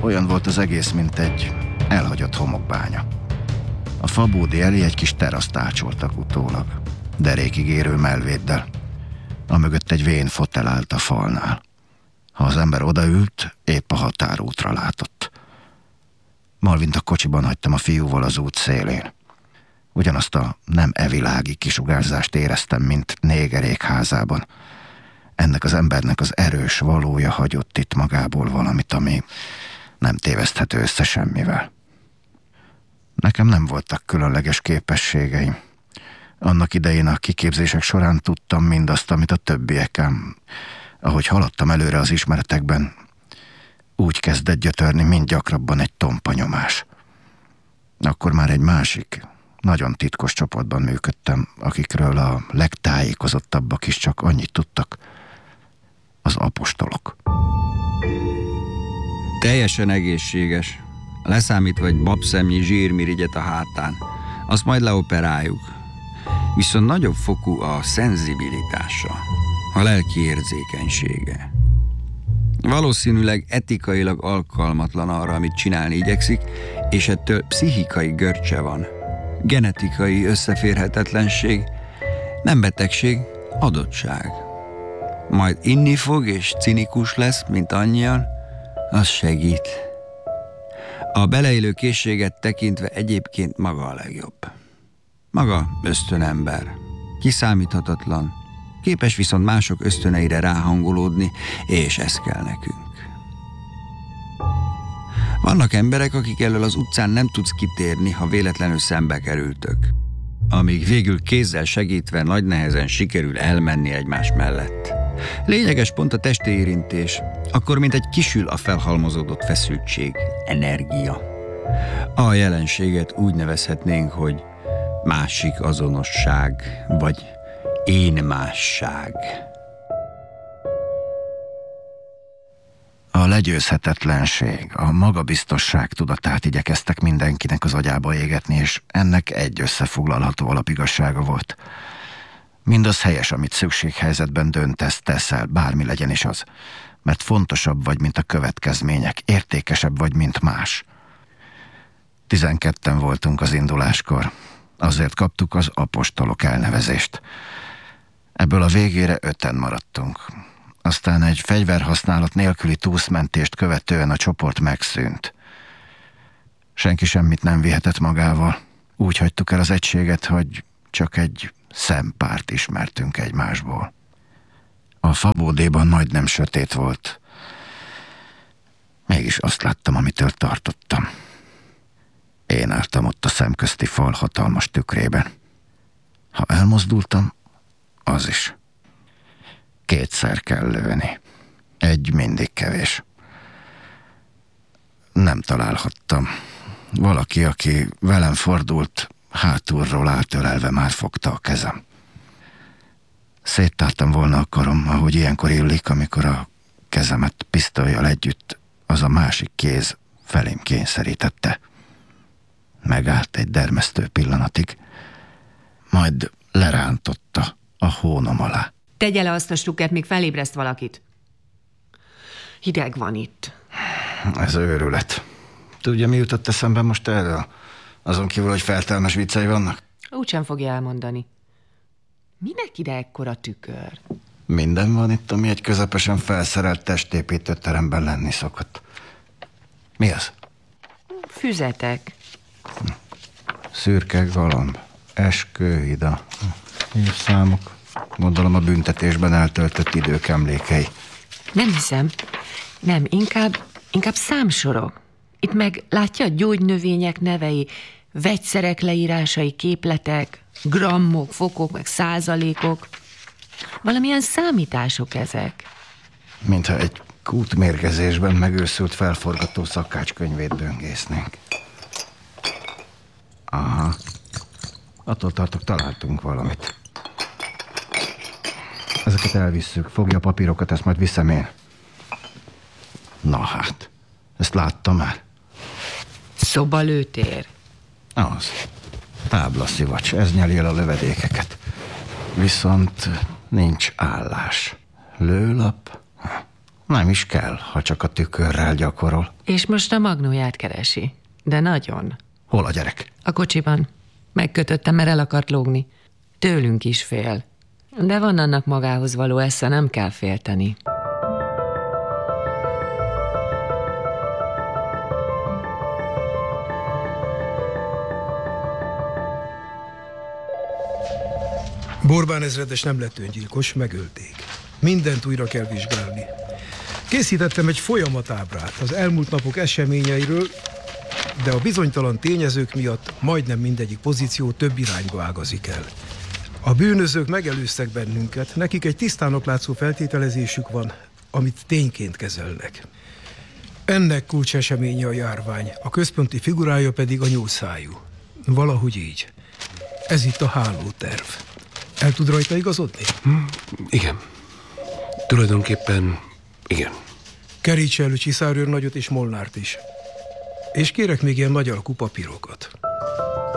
Olyan volt az egész, mint egy elhagyott homokbánya. A fabódi elé egy kis teraszt ácsoltak utólag, derékig érő mellvéddel. Amögött egy vén fotel állt a falnál. Ha az ember odaült, épp a határútra látott. Malvint a kocsiban hagytam a fiúval az út szélén. Ugyanazt a nem evilági kisugárzást éreztem, mint négerék házában. Ennek az embernek az erős valója hagyott itt magából valamit, ami nem téveszthető össze semmivel. Nekem nem voltak különleges képességeim. Annak idején a kiképzések során tudtam mindazt, amit a többiek, ám ahogy haladtam előre az ismeretekben, úgy kezdett gyötörni mind gyakrabban egy tompa nyomás. Akkor már egy másik, nagyon titkos csoportban működtem, akikről a legtájékozottabbak is csak annyit tudtak: az apostolok. Teljesen egészséges. Leszámítva egy babszemnyi zsírmirigyet a hátán. Azt majd leoperáljuk. Viszont nagyobb fokú a szenzibilitása, a lelki érzékenysége. Valószínűleg etikailag alkalmatlan arra, amit csinálni igyekszik, és ettől pszichikai görcse van. Genetikai összeférhetetlenség, nem betegség, adottság. Majd inni fog és cinikus lesz, mint annyian, az segít. A beleélő készséget tekintve egyébként maga a legjobb. Maga ösztönember, kiszámíthatatlan, képes viszont mások ösztöneire ráhangolódni, és ez kell nekünk. Vannak emberek, akik elől az utcán nem tudsz kitérni, ha véletlenül szembe kerültök. Amíg végül kézzel segítve nagy nehezen sikerül elmenni egymás mellett. Lényeges pont a testi érintés, akkor mint egy kisül a felhalmozódott feszültség, energia. A jelenséget úgy nevezhetnénk, hogy másik azonosság, vagy énmásság. A legyőzhetetlenség, a magabiztosság tudatát igyekeztek mindenkinek az agyába égetni, és ennek egy összefoglalható alapigazsága volt. Mindaz helyes, amit szükséghelyzetben döntesz, teszel, bármi legyen is az, mert fontosabb vagy, mint a következmények, értékesebb vagy, mint más. 12-en voltunk az induláskor, azért kaptuk az apostolok elnevezést. Ebből a végére 5-en maradtunk. Aztán egy fegyverhasználat nélküli túszmentést követően a csoport megszűnt. Senki semmit nem vihetett magával. Úgy hagytuk el az egységet, hogy csak egy szempárt ismertünk egymásból. A fabódéban majdnem sötét volt. Mégis azt láttam, amitől tartottam. Én álltam ott a szemközti fal hatalmas tükrében. Ha elmozdultam, az is. 2-szer kell lőni. Egy mindig kevés. Nem találhattam. Valaki, aki velem fordult, hátulról átölelve már fogta a kezem. Széttártam volna a karom, ahogy ilyenkor illik, amikor a kezemet pisztollyal együtt az a másik kéz felém kényszerítette. Megállt egy dermesztő pillanatig, majd lerántotta a hónom alá. Tegye le azt a strukkert, míg felébreszt valakit. Hideg van itt. Ez őrület. Tudja, mi jutott eszembe most erről? Azon kívül, hogy feltelmes viccei vannak? Úgysem fogja elmondani. Minek ide ekkora tükör? Minden van itt, ami egy közepesen felszerelt testépítőteremben lenni szokott. Mi az? Füzetek. Szürke galamb, eskőhida, számok. Gondolom a büntetésben eltöltött idők emlékei. Nem hiszem. Nem, inkább számsorok. Itt meg látja a gyógynövények nevei, vegyszerek leírásai, képletek, grammok, fokok, meg százalékok. Valamilyen számítások ezek. Mintha egy kútmérgezésben megőszült felforgató szakácskönyvét böngésznénk. Aha. Attól tartok, találtunk valamit. Ezeket elvisszük. Fogja a papírokat, ezt majd viszem én. Na hát, ezt láttam már. Szobalőtér. Az. Táblaszivacs, ez nyeli el a lövedékeket. Viszont nincs állás. Lőlap, Nem is kell, ha csak a tükörrel gyakorol. És most a magnóját keresi. De nagyon. Hol a gyerek? A kocsiban. Megkötöttem, mert el akart lógni. Tőlünk is fél. De van annak magához való esze, nem kell félteni. Borbán ezredes nem lett öngyilkos, megölték. Mindent újra kell vizsgálni. Készítettem egy folyamatábrát az elmúlt napok eseményeiről, de a bizonytalan tényezők miatt majdnem mindegyik pozíció több irányba ágazik el. A bűnözők megelőztek bennünket, nekik egy tisztának látszó feltételezésük van, amit tényként kezelnek. Ennek kulcseseménye a járvány, a központi figurája pedig a nyúlszájú. Valahogy így. Ez itt a hálóterv. El tud rajta igazodni? Igen. Tulajdonképpen igen. Kerítse elő Csiszárőr nagyot és Molnárt is. És kérek még ilyen nagy alkú papírokat.